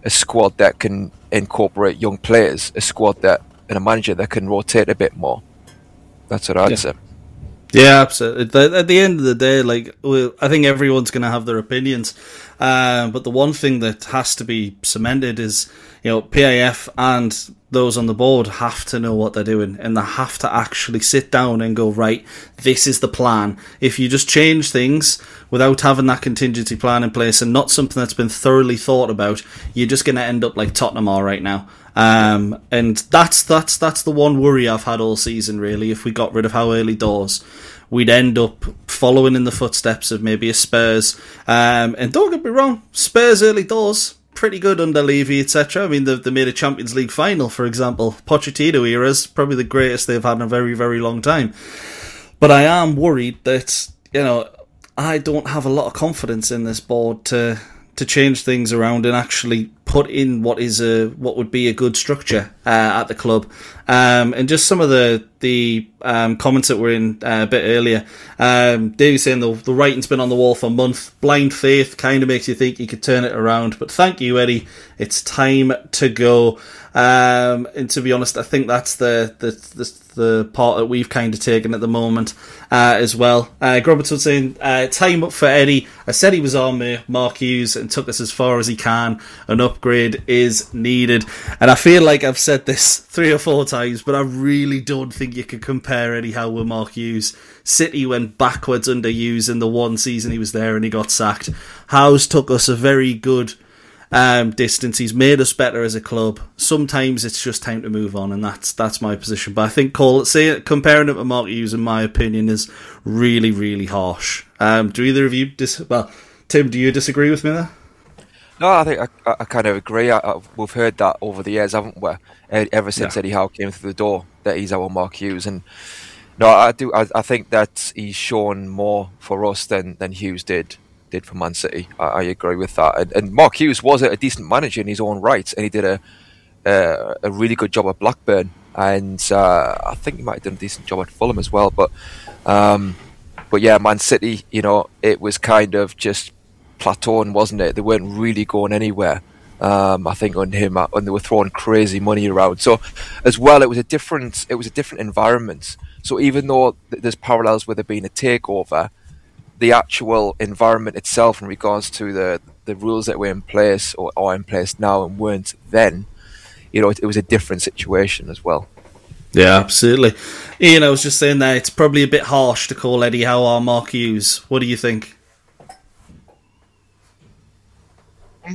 a squad that can incorporate young players, a squad that and a manager that can rotate a bit more. That's what I'd say. Yeah, absolutely. At the end of the day, I think everyone's going to have their opinions, but the one thing that has to be cemented is, PIF and those on the board have to know what they're doing, and they have to actually sit down and go, right, this is the plan. If you just change things without having that contingency plan in place and not something that's been thoroughly thought about, you're just going to end up like Tottenham are right now. And that's the one worry I've had all season, really. If we got rid of how early doors, we'd end up following in the footsteps of maybe a Spurs. And don't get me wrong, Spurs early doors, pretty good under Levy, etc. I mean, they made a Champions League final, for example. Pochettino era's probably the greatest they've had in a very, very long time. But I am worried that, I don't have a lot of confidence in this board to change things around and actually put in what would be a good structure at the club. And just some of the comments that were in a bit earlier. Davey saying the writing's been on the wall for a month. Blind faith kind of makes you think you could turn it around. But thank you, Eddie. It's time to go. And to be honest, I think that's the part that we've kind of taken at the moment as well. Grobertson saying, time up for Eddie. I said he was on Mark Hughes and took us as far as he can. An upgrade is needed. And I feel like I've said this 3 or 4 times, but I really don't think you could compare Eddie Howe with Mark Hughes. City went backwards under Hughes in the one season he was there and he got sacked. Howe's took us a very good distance. He's made us better as a club. Sometimes it's just time to move on, and that's my position. But I think comparing him to Mark Hughes, in my opinion, is really, really harsh. Do either of you Tim, do you disagree with me there? No, I think I kind of agree. We've heard that over the years, haven't we? Ever since Eddie Howe came through the door, that he's our Mark Hughes, and no, I do. I think that he's shown more for us than Hughes did for Man City. I agree with that. And Mark Hughes was a decent manager in his own right, and he did a really good job at Blackburn, and I think he might have done a decent job at Fulham as well. But yeah, Man City, it was kind of just plateauing, wasn't it? They weren't really going anywhere. I think on him, and they were throwing crazy money around. So as well, it was a different environment. So even though there's parallels with there being a takeover, the actual environment itself in regards to the rules that were in place or are in place now and weren't then, it was a different situation as well. Yeah, absolutely. Ian, I was just saying that it's probably a bit harsh to call Eddie Howe our Mark Hughes. What do you think? I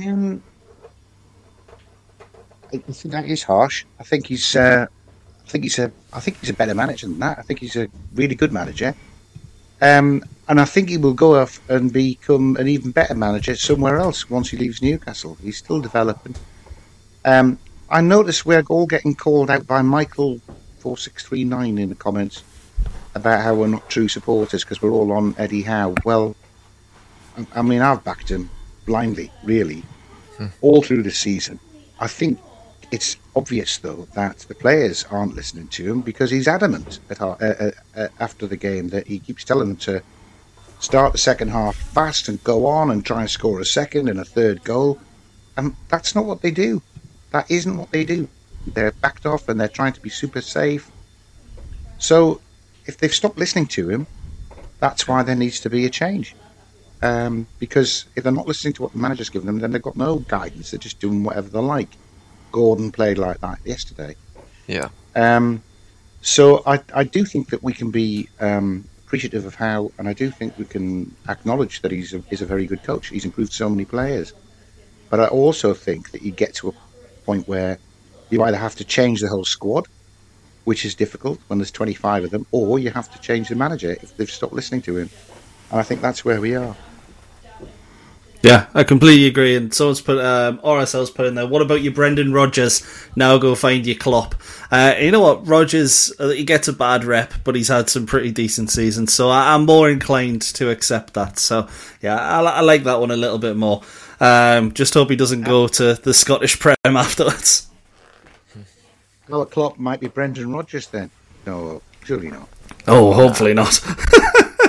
think that is harsh. I think he's a better manager than that. I think he's a really good manager. And I think he will go off and become an even better manager somewhere else once he leaves Newcastle. He's still developing. I noticed we're all getting called out by Michael4639 in the comments about how we're not true supporters because we're all on Eddie Howe. Well, I mean, I've backed him blindly, really, all through the season. I think it's obvious, though, that the players aren't listening to him because he's adamant after the game that he keeps telling them to start the second half fast and go on and try and score a second and a third goal. And that's not what they do. That isn't what they do. They're backed off and they're trying to be super safe. So if they've stopped listening to him, that's why there needs to be a change. Because if they're not listening to what the manager's given them, then they've got no guidance. They're just doing whatever they like. Gordon played like that yesterday. Yeah. So I do think that we can be appreciative of Howe, and I do think we can acknowledge that he's a very good coach. He's improved so many players. But I also think that you get to a point where you either have to change the whole squad, which is difficult when there's 25 of them, or you have to change the manager if they've stopped listening to him. And I think that's where we are. Yeah, I completely agree. And someone's put, RSL's put in there, what about your Brendan Rodgers? Now go find your Klopp. You know what, Rodgers, he gets a bad rep, but he's had some pretty decent seasons. So I'm more inclined to accept that. So yeah, I like that one a little bit more. Just hope he doesn't go to the Scottish Prem afterwards. Well, Klopp might be Brendan Rodgers then. No, surely not. Oh, hopefully not.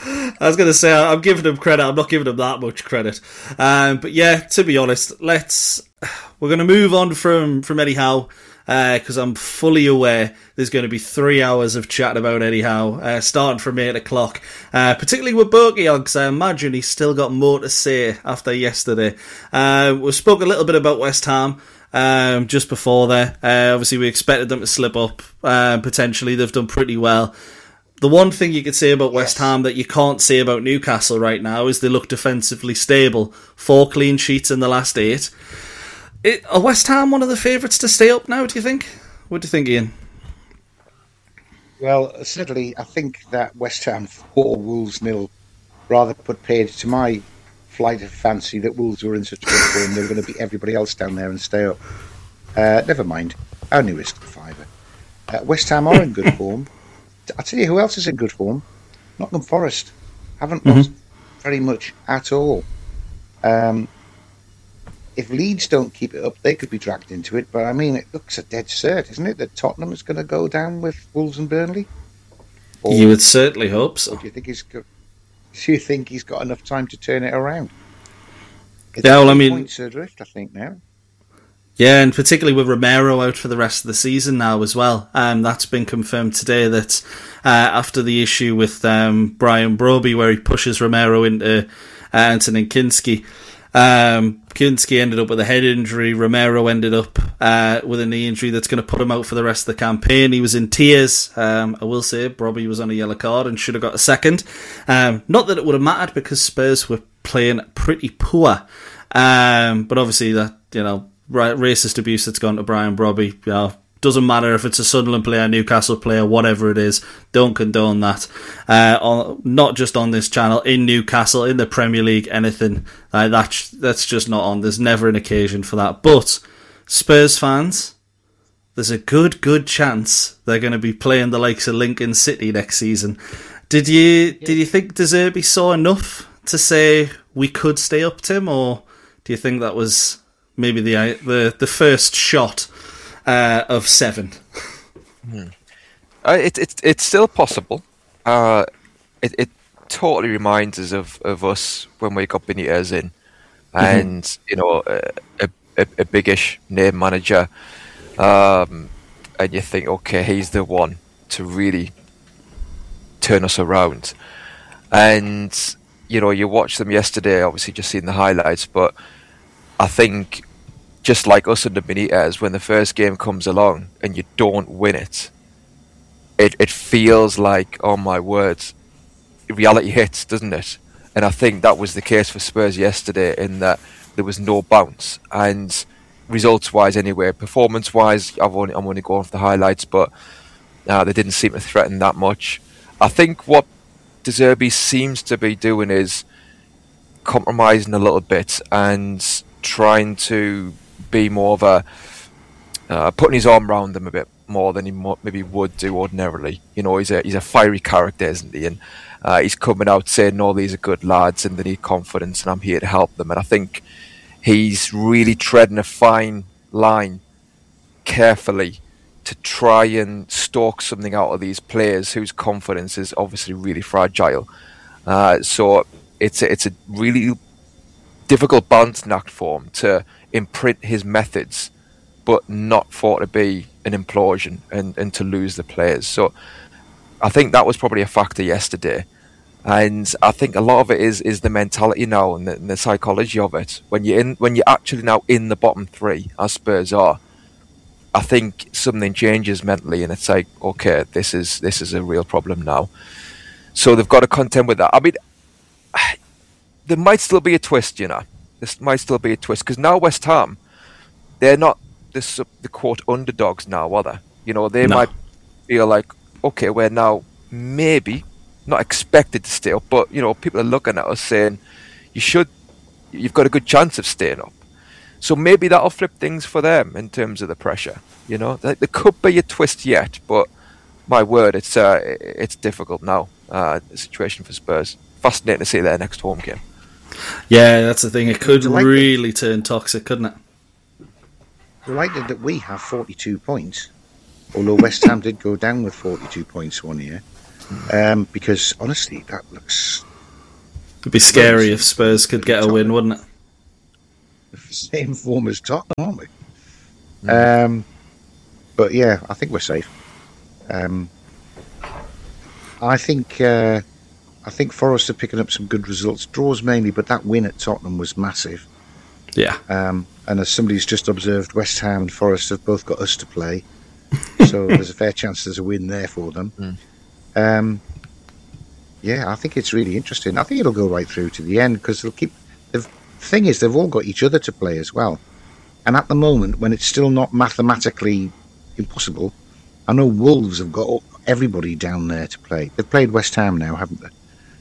I was going to say, I'm giving him credit. I'm not giving him that much credit. But yeah, to be honest, we're going to move on from Eddie Howe, because I'm fully aware there's going to be 3 hours of chat about Eddie Howe, starting from 8 o'clock, particularly with Berkey on, because I imagine he's still got more to say after yesterday. We spoke a little bit about West Ham just before there. Obviously, we expected them to slip up. Potentially, they've done pretty well. The one thing you could say about West Ham that you can't say about Newcastle right now is they look defensively stable. 4 clean sheets in the last 8. Are West Ham one of the favourites to stay up now, do you think? What do you think, Ian? Well, certainly, I think that West Ham 4, Wolves 0 rather put paid to my flight of fancy that Wolves were in such good form they were going to beat everybody else down there and stay up. Never mind. I only risked the fiver. West Ham are in good form. I'll tell you who else is in good form. Nottingham Forest. Haven't lost very much at all. If Leeds don't keep it up, they could be dragged into it. But I mean, it looks a dead cert, isn't it, that Tottenham is going to go down with Wolves and Burnley? Or, you would certainly hope so. Do you think he's got enough time to turn it around? It's points adrift, I think, now. Yeah, and particularly with Romero out for the rest of the season now as well. That's been confirmed today that after the issue with Brian Broby, where he pushes Romero into Antonin Kinski, Kinski ended up with a head injury. Romero ended up with a knee injury that's going to put him out for the rest of the campaign. He was in tears. I will say, Broby was on a yellow card and should have got a second. Not that it would have mattered because Spurs were playing pretty poor. But obviously that, racist abuse that's gone to Brian Broby, doesn't matter if it's a Sunderland player, Newcastle player, whatever it is, don't condone that. Not just on this channel, in Newcastle, in the Premier League, anything. That's just not on. There's never an occasion for that. But Spurs fans, there's a good chance they're going to be playing the likes of Lincoln City next season. Did you think De Zerbi saw enough to say we could stay up, Tim, or do you think that was maybe the first shot of 7? It's still possible. It totally reminds us of us when we got Benitez in, and a biggish name manager, and you think, okay, he's the one to really turn us around. And you watch them yesterday, obviously just seeing the highlights, but I think just like us under Benitez, when the first game comes along and you don't win it, it feels like, oh my words, reality hits, doesn't it? And I think that was the case for Spurs yesterday, in that there was no bounce. And results-wise anyway, performance-wise, I'm only going off the highlights, but they didn't seem to threaten that much. I think what De Zerbi seems to be doing is compromising a little bit and trying to be more of a putting his arm around them a bit more than he maybe would do ordinarily. He's a fiery character, isn't he? And he's coming out saying, "No, these are good lads, and they need confidence, and I'm here to help them." And I think he's really treading a fine line, carefully, to try and stalk something out of these players whose confidence is obviously really fragile. So it's a really difficult balancing act for him to imprint his methods, but not for it to be an implosion and to lose the players. So I think that was probably a factor yesterday. And I think a lot of it is the mentality now and the psychology of it. When you're actually now in the bottom 3, as Spurs are, I think something changes mentally, and it's like, okay, this is a real problem now. So they've got to contend with that. I mean, there might still be a twist, This might still be a twist, because now West Ham, they're not the quote underdogs now, are they? They might feel like, okay, we're now maybe not expected to stay up, but people are looking at us saying you've got a good chance of staying up. So maybe that'll flip things for them in terms of the pressure. There could be a twist yet, but my word, it's difficult now. The situation for Spurs. Fascinating to see their next home game. Yeah, that's the thing. It could really turn toxic, couldn't it? Delighted that we have 42 points, although West Ham did go down with 42 points one year. because honestly, that looks... It'd be scary if Spurs could get a win, wouldn't it? The same form as Tottenham, aren't we? But yeah, I think we're safe. I think Forest are picking up some good results, draws mainly, but that win at Tottenham was massive. Yeah. And as somebody's just observed, West Ham and Forest have both got us to play, so there's a fair chance there's a win there for them. Yeah, I think it's really interesting. I think it'll go right through to the end because they'll keep. The thing is, they've all got each other to play as well, and at the moment, when it's still not mathematically impossible, I know Wolves have got everybody down there to play. They've played West Ham now, haven't they?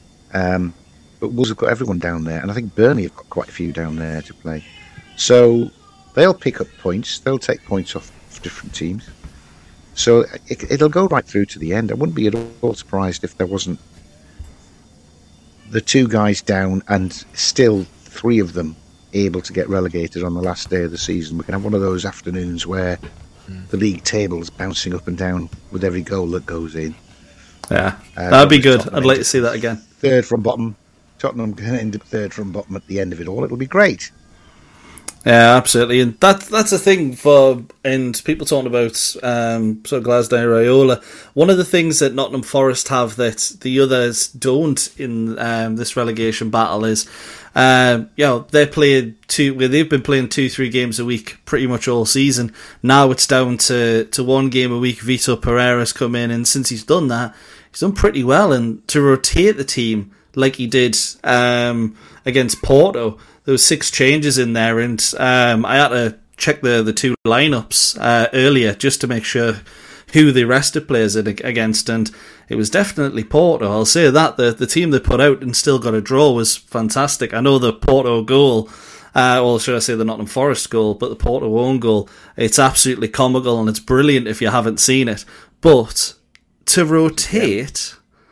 But Wolves have got everyone down there, and I think Burnley have got quite a few down there to play. So they'll pick up points. They'll take points off different teams. So it'll go right through to the end. I wouldn't be at all surprised if there wasn't the two guys down and still three of them able to get relegated on the last day of the season. We can have one of those afternoons where the league table is bouncing up and down with every goal that goes in. Yeah, that'd be good. I'd like to see that again. Third from bottom. Tottenham can end up third from bottom at the end of it all. It'll be great. Yeah, absolutely, and that's a thing and people talking about sort of Glasgow Raiola. One of the things that Nottingham Forest have that the others don't in this relegation battle is, they've been playing 2-3 games a week pretty much all season. Now it's down to 1 game a week. Vitor Pereira's come in, and since he's done that, he's done pretty well. And to rotate the team like he did against Porto. There was 6 changes in there, and I had to check the 2 lineups earlier just to make sure who the rested players against, and it was definitely Porto. I'll say that the team they put out and still got a draw was fantastic. I know the Porto goal, or should I say the Nottingham Forest goal, but the Porto own goal, it's absolutely comical and it's brilliant if you haven't seen it. But to rotate,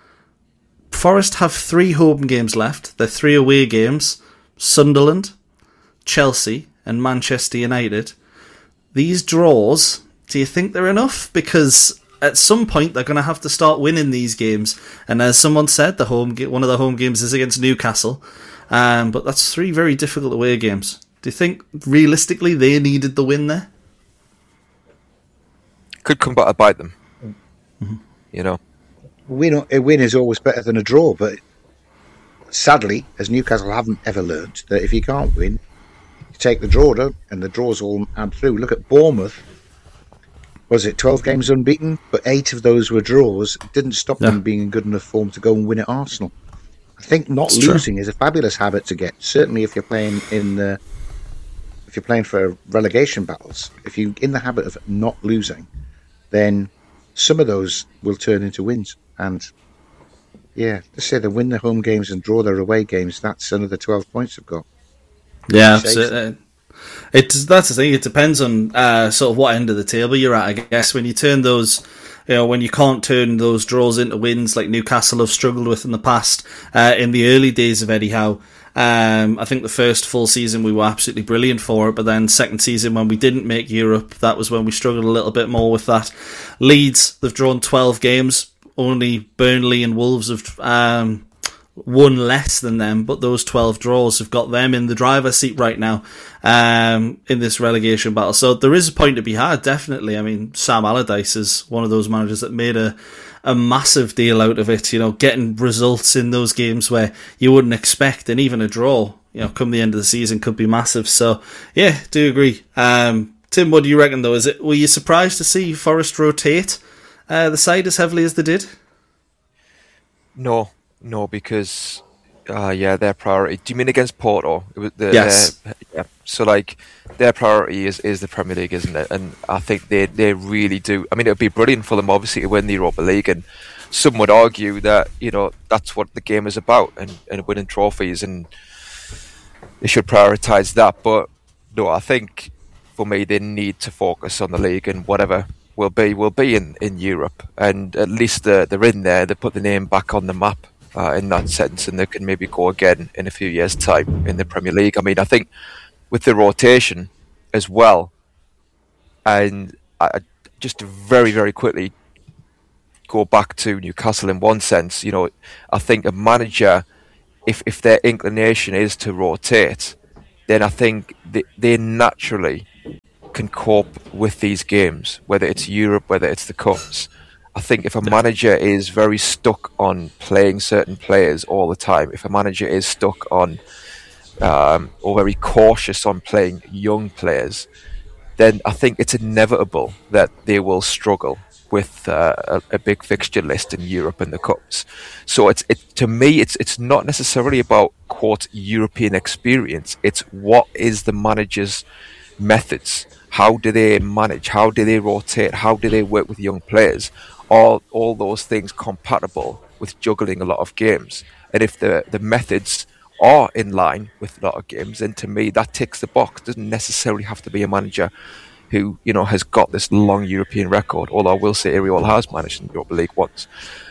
Forest have 3 home games left. They're 3 away games. Sunderland, Chelsea and Manchester United. These draws, do you think they're enough? Because at some point they're going to have to start winning these games. And as someone said, one of the home games is against Newcastle. But that's 3 very difficult away games. Do you think realistically they needed the win there? Could come back to bite them. A win is always better than a draw, but sadly, as Newcastle haven't ever learnt, that if you can't win, you take the draw, and the draws all add through. Look at Bournemouth. Was it 12 games unbeaten? But 8 of those were draws. It didn't stop them being in good enough form to go and win at Arsenal. I think not losing is a fabulous habit to get. Certainly, if you're playing for relegation battles, if you're in the habit of not losing, then some of those will turn into wins. And yeah, let's say they win their home games and draw their away games. That's another 12 points they've got. Yeah, absolutely. That's the thing. It depends on sort of what end of the table you're at. I guess when you turn those, when you can't turn those draws into wins like Newcastle have struggled with in the past, in the early days of Eddie Howe. I think the first full season we were absolutely brilliant for it, but then second season when we didn't make Europe, that was when we struggled a little bit more with that. Leeds, they've drawn 12 games. Only Burnley and Wolves have won less than them, but those 12 draws have got them in the driver's seat right now in this relegation battle. So there is a point to be had, definitely. I mean, Sam Allardyce is one of those managers that made a massive deal out of it, getting results in those games where you wouldn't expect, and even a draw, come the end of the season could be massive. So, yeah, do agree. Tim, what do you reckon, though? Were you surprised to see Forest rotate the side as heavily as they did? No, because their priority. Do you mean against Porto? Yes. So their priority is the Premier League, isn't it? And I think they really do. I mean, it would be brilliant for them, obviously, to win the Europa League, and some would argue that that's what the game is about, and winning trophies, and they should prioritise that. But no, I think for me they need to focus on the league, and whatever will be in Europe, and at least they're in there. They put the name back on the map in that sense, and they can maybe go again in a few years' time in the Premier League. I mean, I think with the rotation as well, and just very, very quickly, go back to Newcastle in one sense. I think a manager, if their inclination is to rotate, then I think they naturally can cope with these games, whether it's Europe, whether it's the Cups. I think if a manager is very stuck on playing certain players all the time, if a manager is stuck on or very cautious on playing young players, then I think it's inevitable that they will struggle with a big fixture list in Europe and the Cups. So to me, it's not necessarily about, quote, European experience. It's what is the manager's methods? How do they manage? How do they rotate? How do they work with young players? All those things compatible with juggling a lot of games. And if the methods are in line with a lot of games, then to me that ticks the box. It doesn't necessarily have to be a manager who has got this long European record, although I will say Iriol has managed in the Europa League once.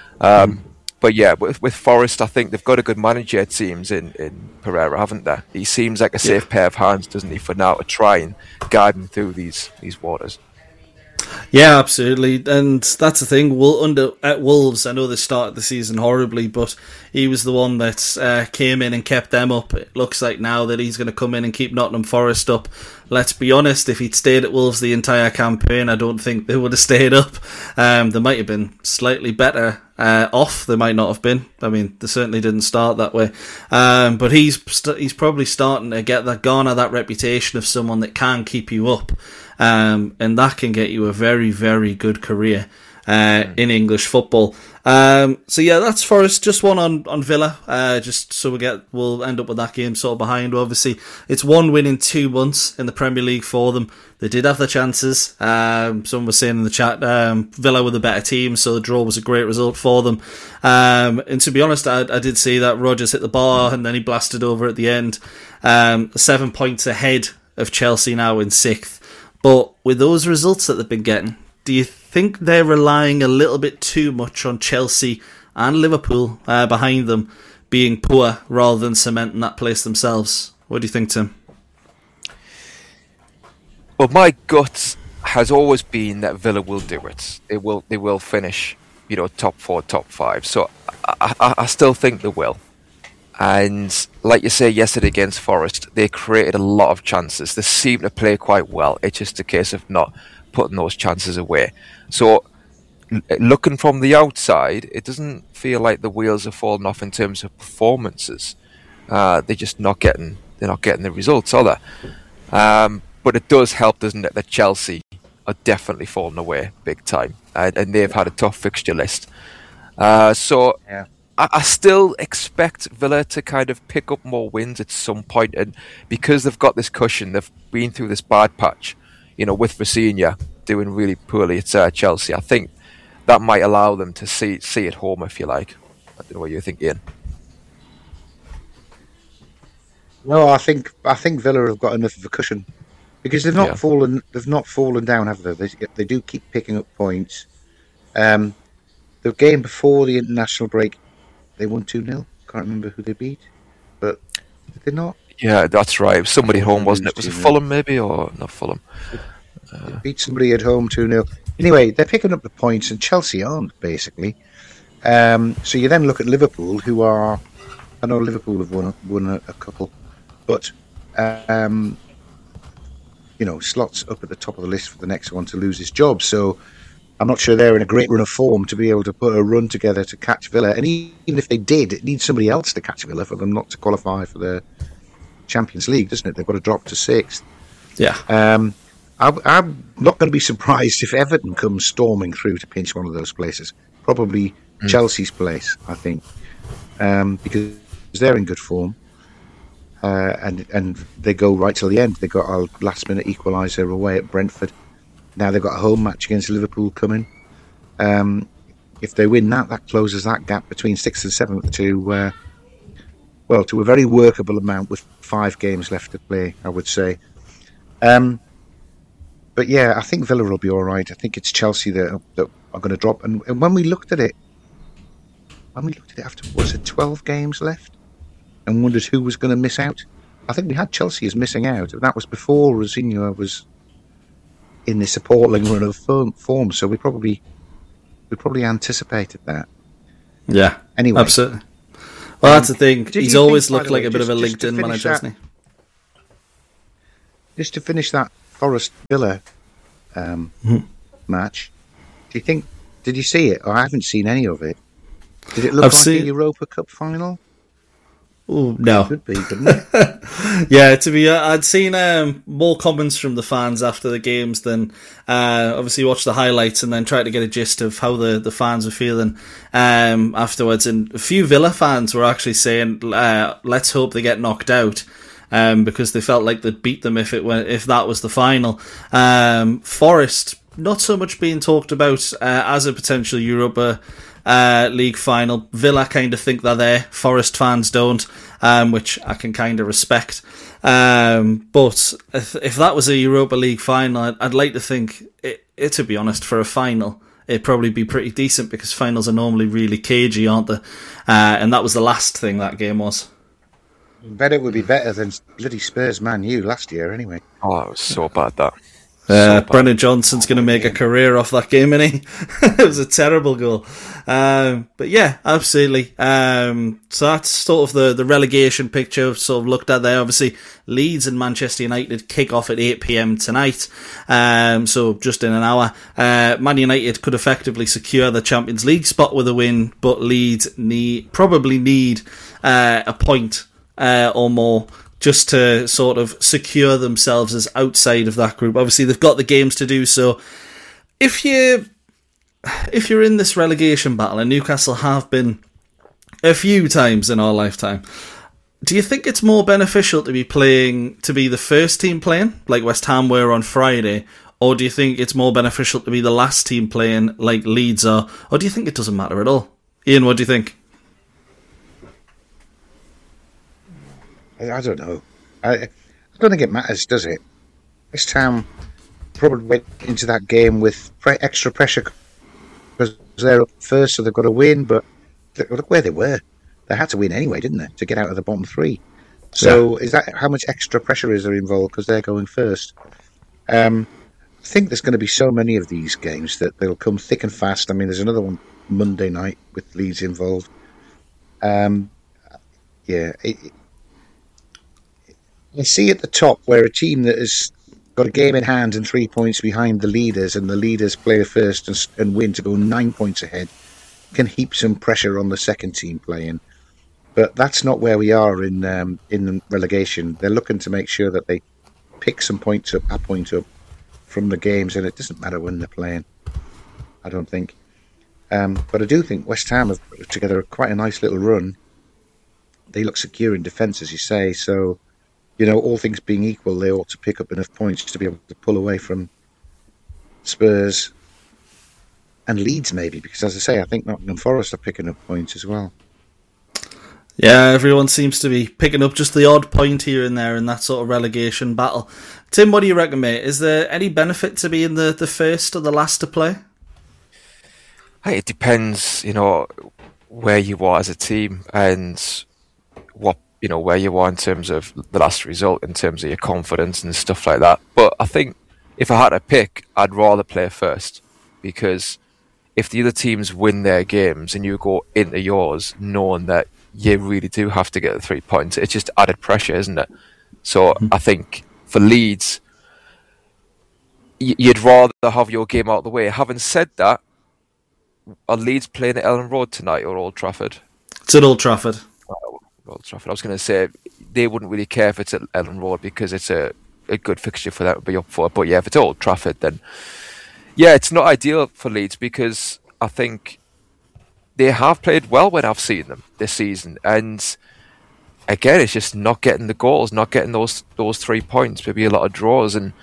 But yeah, with Forest, I think they've got a good manager, it seems, in Pereira, haven't they? He seems like a safe pair of hands, doesn't he, for now, to try and guide them through these waters. Yeah, absolutely, and that's the thing. At Wolves, I know they started the season horribly, but he was the one that came in and kept them up. It looks like now that he's going to come in and keep Nottingham Forest up. Let's be honest, if he'd stayed at Wolves the entire campaign, I don't think they would have stayed up. They might have been slightly better off. They might not have been. I mean, they certainly didn't start that way. But he's probably starting to garner that reputation of someone that can keep you up. And that can get you a very, very good career in English football. So yeah, that's Forest. Just one on Villa. Just so we'll end up with that game sort of behind. Obviously, it's 1 win in 2 months in the Premier League for them. They did have their chances. Someone was saying in the chat, Villa were the better team, so the draw was a great result for them. And to be honest, I did see that Rodgers hit the bar and then he blasted over at the end. 7 points ahead of Chelsea now in 6th. But with those results that they've been getting, do you think they're relying a little bit too much on Chelsea and Liverpool behind them being poor rather than cementing that place themselves? What do you think, Tim? Well, my gut has always been that Villa will do it. They will finish, top 4, top 5. So I still think they will. And like you say, yesterday against Forest, they created a lot of chances. They seem to play quite well. It's just a case of not putting those chances away. So looking from the outside, it doesn't feel like the wheels are falling off in terms of performances. They're just not getting the results, are they? But it does help, doesn't it, that Chelsea are definitely falling away big time, and they've had a tough fixture list. So yeah. I still expect Villa to kind of pick up more wins at some point, and because they've got this cushion, they've been through this bad patch, with Rafinha doing really poorly at Chelsea. I think that might allow them to see it home, if you like. I don't know what you think, Ian. No, I think Villa have got enough of a cushion because they've not fallen. They've not fallen down, have they? They do keep picking up points. The game before the international break, they won 2-0. Can't remember who they beat, but did they not? Yeah, that's right. Somebody home, wasn't it? Was it Fulham, maybe, or not Fulham? They beat somebody at home 2-0. Anyway, they're picking up the points, and Chelsea aren't, basically. So you then look at Liverpool, who are... I know Liverpool have won a couple, but, Slot's up at the top of the list for the next one to lose his job, so I'm not sure they're in a great run of form to be able to put a run together to catch Villa. And even if they did, it needs somebody else to catch Villa for them not to qualify for the Champions League, doesn't it? They've got to drop to 6th. Yeah. I'm not going to be surprised if Everton comes storming through to pinch one of those places. Probably Chelsea's place, I think, because they're in good form. And they go right till the end. They got a last-minute equaliser away at Brentford. Now they've got a home match against Liverpool coming. If they win that closes that gap between 6th and 7th to a very workable amount with 5 games left to play, I would say. But yeah, I think Villa will be all right. I think it's Chelsea that are going to drop. And when we looked at it after, was it 12 games left? And wondered who was going to miss out. I think we had Chelsea as missing out. That was before Rafinha was in this appalling run of form. So we We probably anticipated that. Yeah, Anyway. absolutely. Well, that's the thing. Did He's you always think, by looked the like way, a bit of a just to LinkedIn finish manager, that- hasn't he? Just to finish that Forest Villa match, did you see it? I haven't seen any of it. Did it look I've like seen- a Europa Cup final? Oh, no. Could be, couldn't it? Yeah, I'd seen more comments from the fans after the games than obviously watched the highlights and then tried to get a gist of how the fans were feeling afterwards. And a few Villa fans were actually saying, "Let's hope they get knocked out." Because they felt like they'd beat them if that was the final. Forest not so much being talked about as a potential Europa League final. Villa kind of think they're there. Forest fans don't, which I can kind of respect. But if that was a Europa League final, I'd like to think it. To be honest, for a final, it'd probably be pretty decent because finals are normally really cagey, aren't they? And that was the last thing that game was. Bet it would be better than bloody Spurs Man U last year, anyway. Oh, it was so bad that. Brendan Johnson's going to make a career off that game, isn't he? It was a terrible goal. But yeah, absolutely. So that's sort of the relegation picture I've sort of looked at there. Obviously, Leeds and Manchester United kick off at 8 p.m. tonight. So just in an hour. Man United could effectively secure the Champions League spot with a win, but Leeds probably need a point or more just to sort of secure themselves as outside of that group. Obviously, they've got the games to do so. If you're in this relegation battle, and Newcastle have been a few times in our lifetime, do you think it's more beneficial to be the first team playing, like West Ham were on Friday, or do you think it's more beneficial to be the last team playing, like Leeds are, or do you think it doesn't matter at all? Ian, what do you think? I don't know. I don't think it matters, does it? West Ham probably went into that game with extra pressure because they're up first, so they've got to win. But look where they were. They had to win anyway, didn't they, to get out of the bottom three? So Is that how much extra pressure is there involved because they're going first? I think there's going to be so many of these games that they'll come thick and fast. I mean, there's another one Monday night with Leeds involved. I see at the top where a team that has got a game in hand and 3 points behind the leaders, and the leaders play first and win to go 9 points ahead, can heap some pressure on the second team playing. But that's not where we are in relegation. They're looking to make sure that they pick some points up, a point up from the games, and it doesn't matter when they're playing, I don't think. But I do think West Ham have put together quite a nice little run. They look secure in defence, as you say, so all things being equal, they ought to pick up enough points to be able to pull away from Spurs and Leeds, maybe, because, as I say, I think Nottingham Forest are picking up points as well. Yeah, everyone seems to be picking up just the odd point here and there in that sort of relegation battle. Tim, what do you reckon, mate? Is there any benefit to being the first or the last to play? Hey, it depends, where you are as a team and what where you are in terms of the last result, in terms of your confidence and stuff like that. But I think if I had to pick, I'd rather play first, because if the other teams win their games and you go into yours knowing that you really do have to get the 3 points, it's just added pressure, isn't it? So I think for Leeds, you'd rather have your game out of the way. Having said that, are Leeds playing at Ellen Road tonight or Old Trafford? It's at Old Trafford. Old Trafford. I was going to say they wouldn't really care if it's at Ellen Road because it's a good fixture for them to be up for. But yeah, if it's Old Trafford, then yeah, it's not ideal for Leeds because I think they have played well when I've seen them this season, and again, it's just not getting the goals, not getting those 3 points. Maybe a lot of draws, and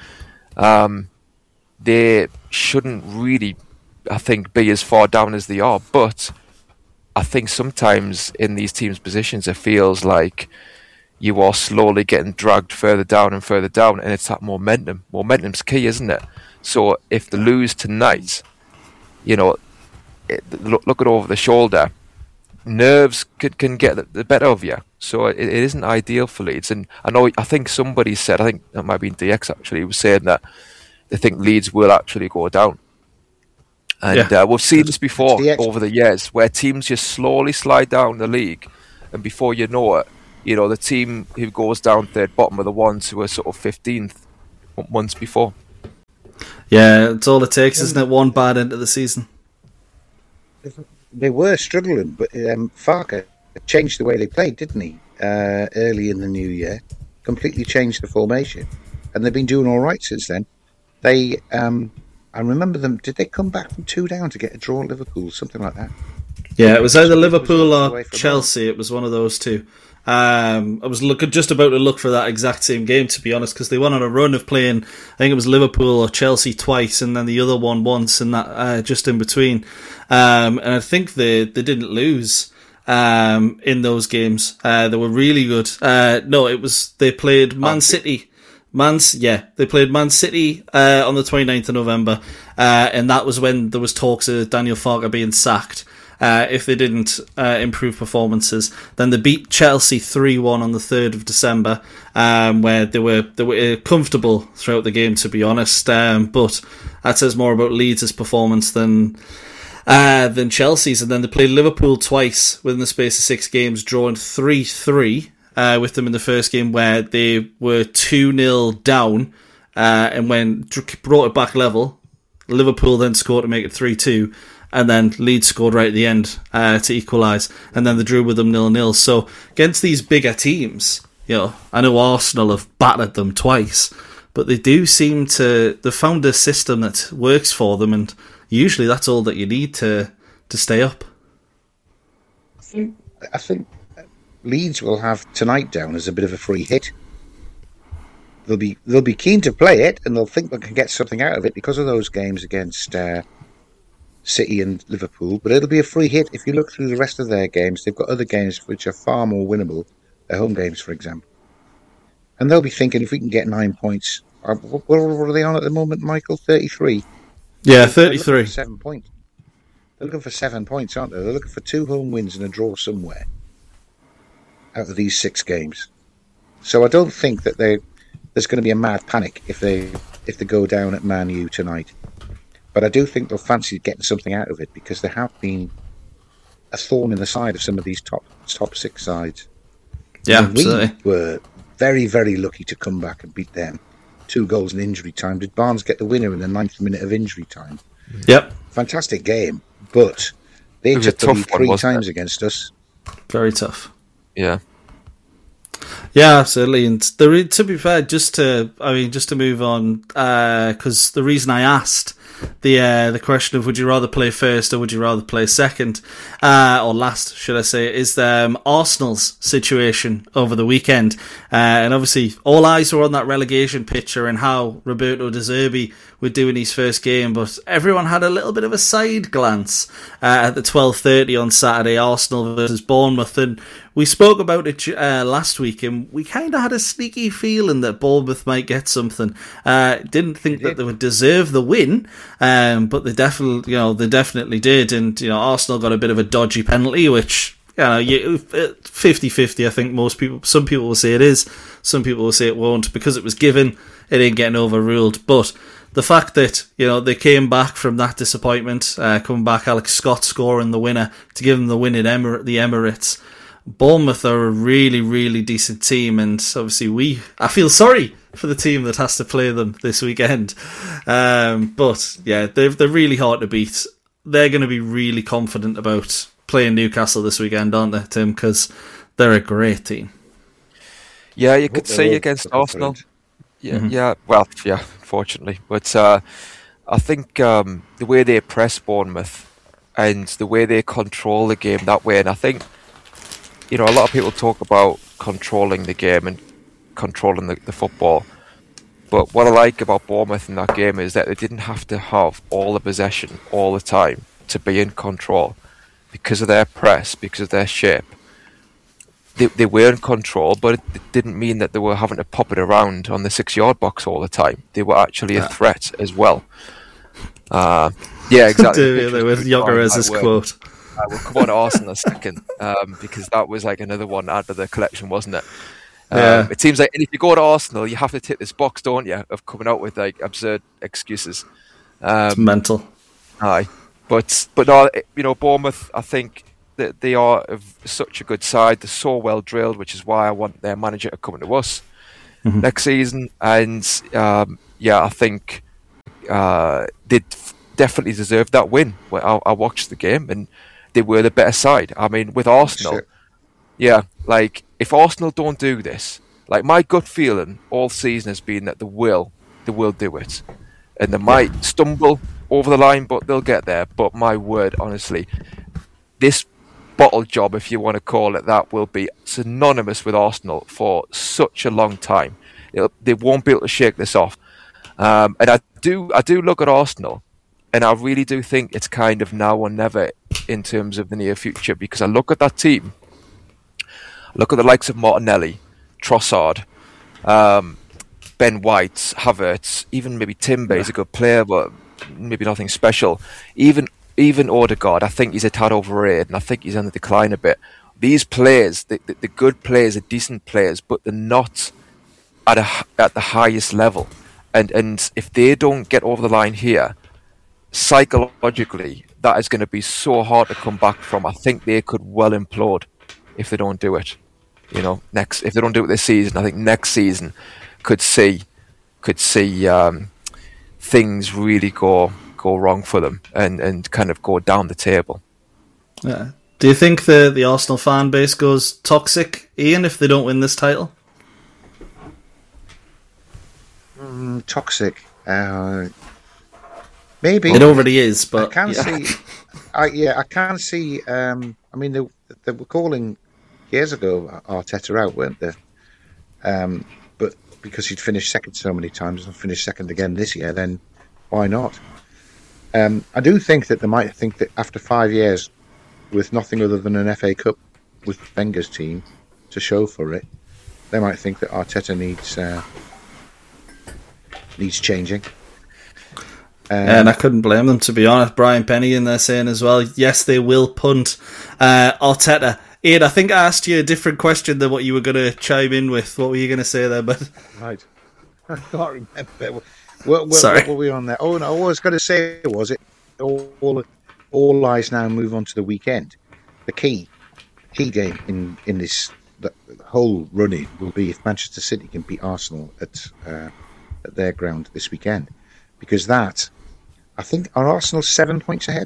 they shouldn't really, I think, be as far down as they are, but I think sometimes in these teams' positions, it feels like you are slowly getting dragged further down, and it's that momentum. Momentum's key, isn't it? So if they lose tonight, look at over the shoulder, nerves can get the better of you. So it isn't ideal for Leeds. And I think somebody said, I think that might be DX actually, was saying that they think Leeds will actually go down. And we've seen this before That's over the years, where teams just slowly slide down the league, and before you know it, the team who goes down third bottom are the ones who are sort of 15th months before. Yeah, it's all it takes, isn't it? One bad end of the season. They were struggling, but Farker changed the way they played, didn't he? Early in the new year, completely changed the formation, and they've been doing all right since then. They, I remember them. Did they come back from 2 down to get a draw at Liverpool, something like that? Yeah, it was either Liverpool or Chelsea. It was one of those two. I was just about to look for that exact same game, to be honest, because they went on a run of playing. I think it was Liverpool or Chelsea twice, and then the other one once, and that just in between. And I think they didn't lose in those games. They were really good. No, it was they played Man City. They played Man City on the 29th of November, and that was when there was talks of Daniel Farke being sacked. If they didn't improve performances, then they beat Chelsea 3-1 on the 3rd of December, where they were comfortable throughout the game, to be honest. But that says more about Leeds' performance than Chelsea's. And then they played Liverpool twice within the space of 6 games, drawing 3-3 with them in the first game, where they were 2-0 down, and when brought it back level, Liverpool then scored to make it 3-2. And then Leeds scored right at the end to equalise, and then they drew with them 0-0. So against these bigger teams, I know Arsenal have battered them twice, but they do seem to they've found a system that works for them, and usually that's all that you need to stay up. I think Leeds will have tonight down as a bit of a free hit. They'll be keen to play it, and they'll think they can get something out of it because of those games against City and Liverpool, but it'll be a free hit. If you look through the rest of their games, they've got other games which are far more winnable, their home games, for example. And they'll be thinking, if we can get 9 points, what are they on at the moment, Michael? 33? Yeah, 33. 7 points. They're looking for 7 points, aren't they? They're looking for 2 home wins and a draw somewhere out of these 6 games. So I don't think that there's going to be a mad panic if they go down at Man U tonight. But I do think they'll fancy getting something out of it, because there have been a thorn in the side of some of these top 6 sides. Yeah, absolutely. We were very, very lucky to come back and beat them. 2 goals in injury time. Did Barnes get the winner in the 9th minute of injury time? Yep. Fantastic game, but they took the lead 3 times against us. Very tough. Yeah. Yeah, absolutely. And to be fair, just to move on, because the reason I asked the question of would you rather play first or would you rather play second, or last, should I say, is Arsenal's situation over the weekend. And obviously all eyes were on that relegation picture and how Roberto De Zerbi would do in his first game, but everyone had a little bit of a side glance at the 12:30 on Saturday, Arsenal versus Bournemouth, and we spoke about it last week, and we kind of had a sneaky feeling that Bournemouth might get something. Didn't think that they would deserve the win, but they definitely did. And Arsenal got a bit of a dodgy penalty, which 50-50. I think some people will say it is, some people will say it won't, because it was given. It ain't getting overruled, but the fact that they came back from that disappointment, coming back, Alex Scott scoring the winner to give them the win at the Emirates. Bournemouth are a really, really decent team, and obviously I feel sorry for the team that has to play them this weekend. But yeah, they're really hard to beat. They're going to be really confident about playing Newcastle this weekend, aren't they, Tim? Because they're a great team. Yeah, you could say against Arsenal. Yeah, mm-hmm. Yeah. Well, yeah, fortunately, but I think the way they press Bournemouth and the way they control the game that way, and I think a lot of people talk about controlling the game and controlling the football, but what I like about Bournemouth in that game is that they didn't have to have all the possession all the time to be in control because of their press, because of their shape. They were in control, but it didn't mean that they were having to pop it around on the 6-yard box all the time. They were actually a threat as well. Yeah, exactly. With Yogerez's quote. We'll come on to Arsenal in a second, because that was like another one out of the collection, wasn't it? It seems like, and if you go to Arsenal, you have to tick this box, don't you, of coming out with like absurd excuses. It's mental. Aye. But no, Bournemouth, I think that they are such a good side. They're so well drilled, which is why I want their manager to come to us next season. And I think they definitely deserved that win. I watched the game and they were the better side. I mean, with Arsenal, if Arsenal don't do this, like my gut feeling all season has been that they will do it. And they might stumble over the line, but they'll get there. But my word, honestly, this bottle job, if you want to call it that, will be synonymous with Arsenal for such a long time. They won't be able to shake this off. And I do look at Arsenal, and I really do think it's kind of now or never in terms of the near future, because I look at that team, look at the likes of Martinelli, Trossard, Ben White, Havertz, even maybe Timber is a good player, but maybe nothing special. Even Odegaard, I think he's a tad overrated, and I think he's on the decline a bit. These players, the good players, are decent players, but they're not at the highest level. And if they don't get over the line here, psychologically, that is going to be so hard to come back from. I think they could well implode if they don't do it. If they don't do it this season, I think next season could see things really go wrong for them and kind of go down the table. Yeah. Do you think the Arsenal fan base goes toxic, Ian, if they don't win this title? Toxic. Maybe it already is, but I can see. I can see. I mean, they were calling years ago Arteta out, weren't they? But because he'd finished second so many times and finished second again this year, then why not? I do think that they might think that after 5 years with nothing other than an FA Cup with Wenger's team to show for it, they might think that Arteta needs changing. And I couldn't blame them, to be honest. Brian Penny in there saying as well, yes, they will punt Arteta. Ian, I think I asked you a different question than what you were going to chime in with. What were you going to say there, bud? Right. I can't remember. What were we on there? Oh, no, what I was going to say was it all eyes now move on to the weekend. The key game in this the whole running will be if Manchester City can beat Arsenal at their ground this weekend. Because that, I think, are Arsenal 7 points ahead?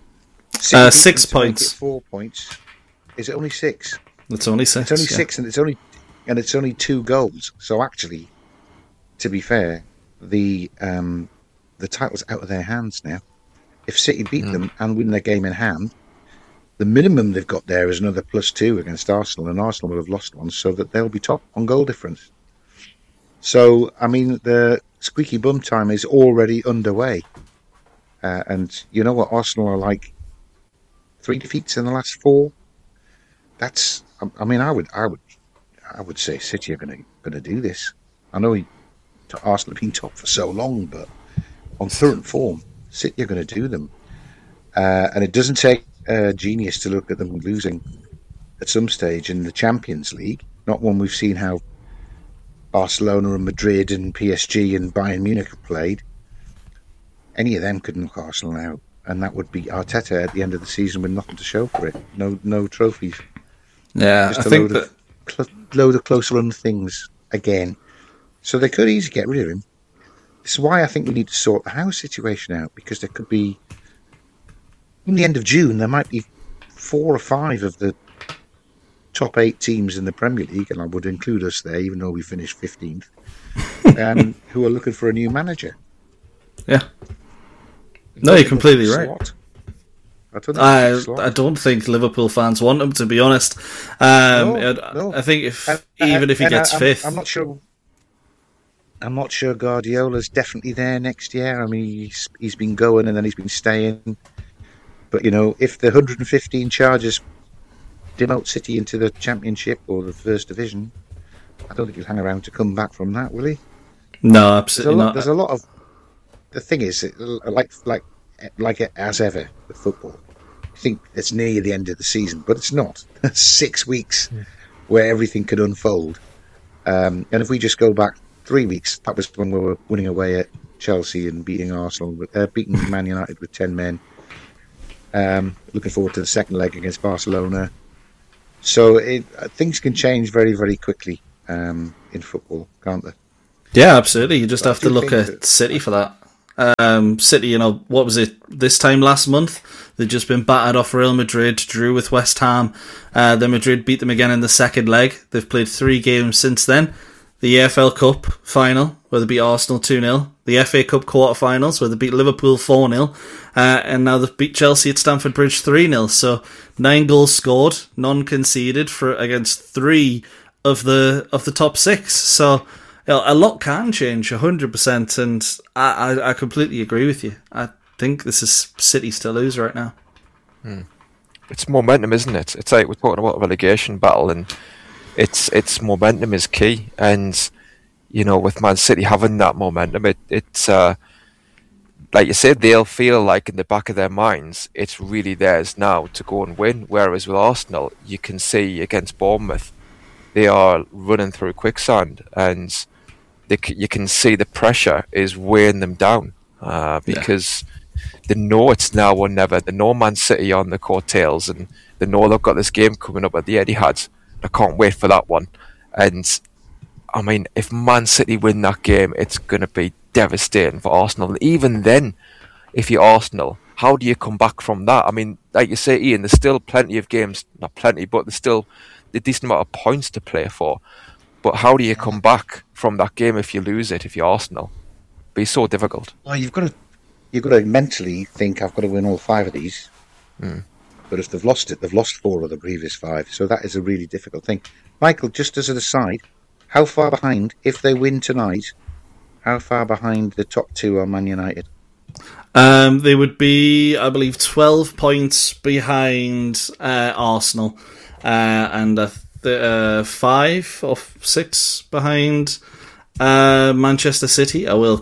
6 points. 4 points. Is it only 6? It's only 6. It's only 6, and it's only 2 goals. So actually, to be fair, the title's out of their hands now. If City beat them and win their game in hand, the minimum they've got there is another +2 against Arsenal, and Arsenal will have lost one, so that they'll be top on goal difference. So, I mean, the squeaky bum time is already underway. And you know what? Arsenal are like 3 defeats in the last 4. That's, I mean, I would say City are going to do this. I know Arsenal have been top for so long, but on current form, City are going to do them. And it doesn't take a genius to look at them losing at some stage in the Champions League. Not one we've seen how Barcelona and Madrid and PSG and Bayern Munich have played. Any of them could knock Arsenal out, and that would be Arteta at the end of the season with nothing to show for it. No trophies. Yeah, just I think that load of close run things again. So they could easily get rid of him. This is why I think we need to sort the house situation out, because there could be, in the end of June, there might be 4 or 5 of the top 8 teams in the Premier League, and I would include us there, even though we finished 15th, who are looking for a new manager. Yeah. No, you're completely right. I don't think Liverpool fans want him, to be honest. No. I think even if he gets 5th, I'm not sure Guardiola's definitely there next year. I mean, he's been going and then he's been staying. But you know, if the 115 Chargers demote City into the Championship or the First Division, I don't think he'll hang around to come back from that, will he? No, absolutely not. There's a lot of. The thing is, like as ever with football, I think it's near the end of the season, but it's not. 6 weeks where everything could unfold. And if we just go back 3 weeks, that was when we were winning away at Chelsea and beating Arsenal, beating Man United with 10 men. Looking forward to the second leg against Barcelona. So things can change very, very quickly in football, can't they? Yeah, absolutely. You just have to look at City for that. City, what was it, this time last month? They'd just been battered off Real Madrid, drew with West Ham. Then Madrid beat them again in the second leg. They've played 3 games since then. The EFL Cup final, where they beat Arsenal 2-0. The FA Cup quarterfinals, where they beat Liverpool 4-0. And now they've beat Chelsea at Stamford Bridge 3-0. So 9 goals scored, none conceded against 3 of the top 6. So a lot can change, 100%, and I completely agree with you. I think this is City's to lose right now. It's momentum, isn't it? It's like we're talking about a relegation battle, and it's momentum is key. And with Man City having that momentum, it's like you said, they'll feel like in the back of their minds it's really theirs now to go and win. Whereas with Arsenal, you can see against Bournemouth, they are running through quicksand, and you can see the pressure is weighing them down because they know it's now or never. They know Man City on the coattails, and they know they've got this game coming up at the Etihad. I can't wait for that one. And I mean, if Man City win that game, it's going to be devastating for Arsenal. And even then, if you're Arsenal, how do you come back from that? I mean, like you say, Ian, there's still plenty of games, not plenty, but there's still a decent amount of points to play for. But how do you come back from that game if you lose it, if you're Arsenal? It'd be so difficult. Well, you've got to mentally think, I've got to win all 5 of these. But if they've lost it, they've lost 4 of the previous 5. So that is a really difficult thing. Michael, just as an aside, how far behind, if they win tonight, how far behind the top 2 are Man United? They would be, I believe, 12 points behind Arsenal, and 5 or 6 behind Manchester City. I will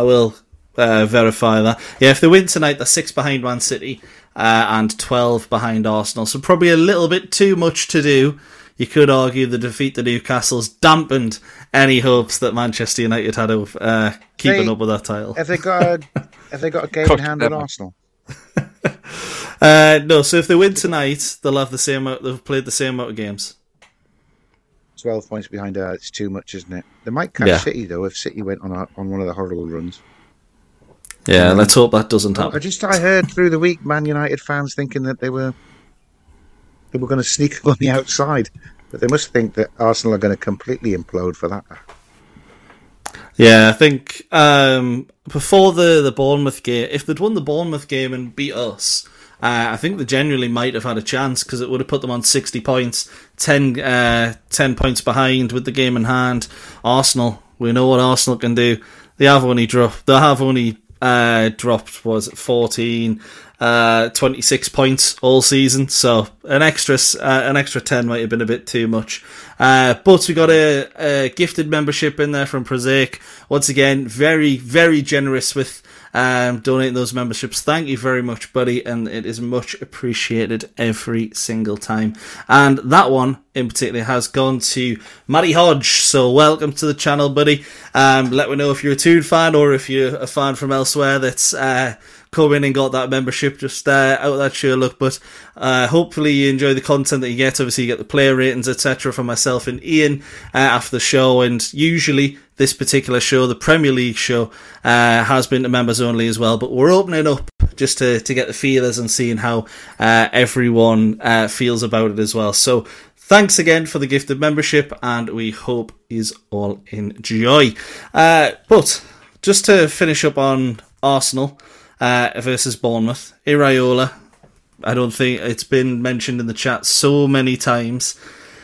verify that. Yeah, if they win tonight, they're 6 behind Man City and 12 behind Arsenal. So probably a little bit too much to do. You could argue the defeat to Newcastle's dampened any hopes that Manchester United had of keeping up with that title. Have they got a game in hand with Arsenal? No. So if they win tonight, they'll have the same. They've played the same amount of games. 12 points behind her. It's too much, isn't it? They might catch City though if City went on one of the horrible runs. Yeah, let's hope that doesn't happen. I heard through the week Man United fans thinking that they were going to sneak up on the outside, but they must think that Arsenal are going to completely implode for that. Yeah, I think before the Bournemouth game, if they'd won the Bournemouth game and beat us, I think they genuinely might have had a chance, because it would have put them on 60 points, 10 points behind with the game in hand. Arsenal, we know what Arsenal can do. They have only dropped, was it 14, 26 points all season, so an extra 10 might have been a bit too much. But we got a gifted membership in there from Prosaic. Once again, very, very generous with donating those memberships. Thank you very much, buddy, and it is much appreciated every single time. And that one in particular has gone to Matty Hodge, so welcome to the channel, buddy. Let me know if you're a Toon fan or if you're a fan from elsewhere that's come in and got that membership just out of that sheer look. But hopefully you enjoy the content that you get. Obviously you get the player ratings, etc. from myself and Ian after the show, and usually this particular show, the Premier League show, has been to members only as well, but we're opening up just to get the feelers and seeing how everyone feels about it as well. So thanks again for the gifted membership, and we hope you all enjoy. But just to finish up on Arsenal versus Bournemouth, Iraola, I don't think it's been mentioned in the chat so many times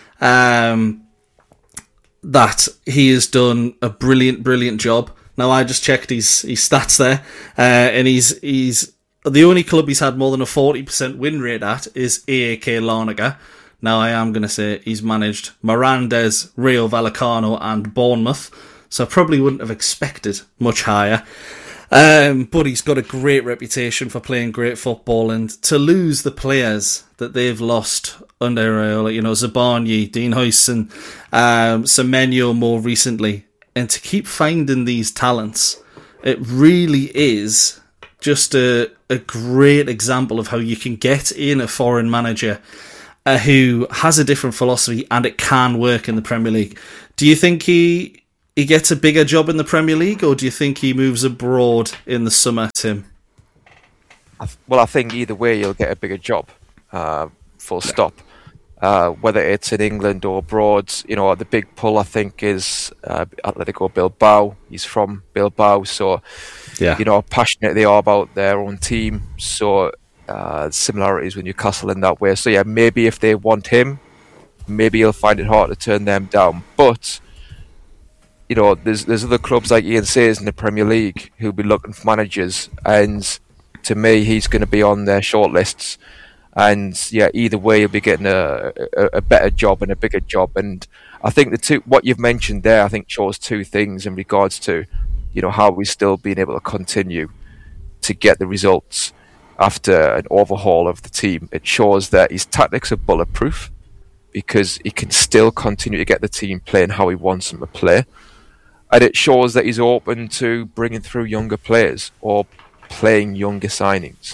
that he has done a brilliant job. Now, I just checked his stats there, and he's the only club he's had more than a 40% win rate at is AAK Larnaca. Now, I am going to say he's managed Mirandes, Rayo Vallecano and Bournemouth, so I probably wouldn't have expected much higher. But he's got a great reputation for playing great football, and to lose the players that they've lost under Iraola, Zabarnyi, Dean Huijsen, Semenyo more recently, and to keep finding these talents, it really is just a great example of how you can get in a foreign manager who has a different philosophy and it can work in the Premier League. Do you think he gets a bigger job in the Premier League, or do you think he moves abroad in the summer, Tim? Well, I think either way you'll get a bigger job, full stop. Whether it's in England or abroad, the big pull I think is Atletico Bilbao. He's from Bilbao, so passionate they are about their own team. So similarities with Newcastle in that way. So yeah, maybe if they want him, maybe he'll find it hard to turn them down. But there's other clubs like Ian says in the Premier League who'll be looking for managers, and to me, he's going to be on their shortlists. And yeah, either way, you'll be getting a better job and a bigger job. And I think what you've mentioned there, I think shows two things in regards to, how we're still being able to continue to get the results after an overhaul of the team. It shows that his tactics are bulletproof because he can still continue to get the team playing how he wants them to play. And it shows that he's open to bringing through younger players or playing younger signings.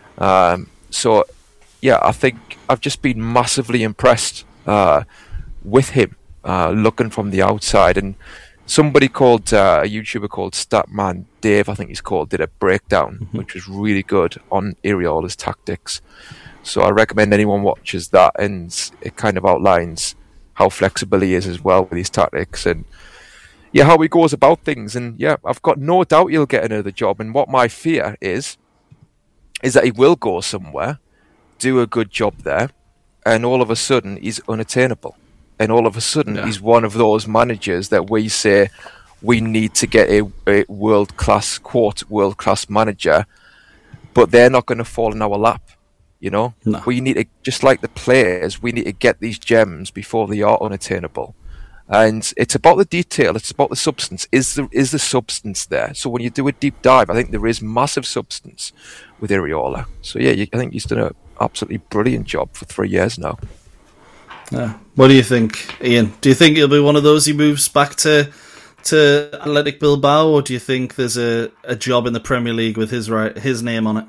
So yeah, I think I've just been massively impressed with him, looking from the outside. And somebody called, a YouTuber called Statman Dave, I think he's called, did a breakdown, which was really good on Iraola's tactics. So I recommend anyone watches that, and it kind of outlines how flexible he is as well with his tactics and how he goes about things. And yeah, I've got no doubt he'll get another job. And what my fear is that he will go somewhere, do a good job there, and all of a sudden he's unattainable. And all of a sudden he's one of those managers that we say we need to get a world-class, quote, world-class manager, but they're not going to fall in our lap, No. We need to, just like the players, we need to get these gems before they are unattainable. And it's about the detail, it's about the substance. Is the substance there? So when you do a deep dive, I think there is massive substance with Iraola. So yeah, I think he's done an absolutely brilliant job for 3 years now. Yeah. What do you think, Ian? Do you think it'll be one of those he moves back to Athletic Bilbao, or do you think there's a job in the Premier League with his name on it?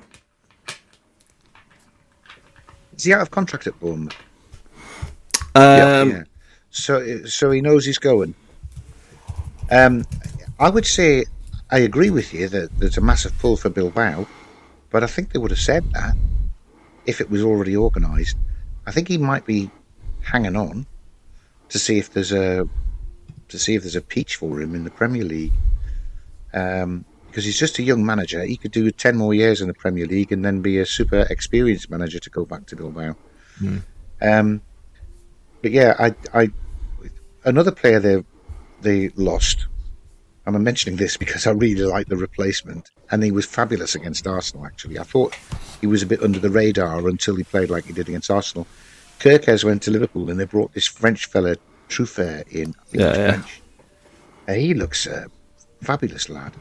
Is he out of contract at Bournemouth? Yeah. So he knows he's going. I would say I agree with you that there's a massive pull for Bilbao, but I think they would have said that if it was already organised. I think he might be hanging on to see if there's a peach for him in the Premier League, because he's just a young manager. He could do 10 more years in the Premier League and then be a super experienced manager to go back to Bilbao. But yeah, I another player they lost, and I'm mentioning this because I really like the replacement, and he was fabulous against Arsenal, actually. I thought he was a bit under the radar until he played like he did against Arsenal. Kerkez went to Liverpool and they brought this French fella, Truffert, in. French. He looks a fabulous lad.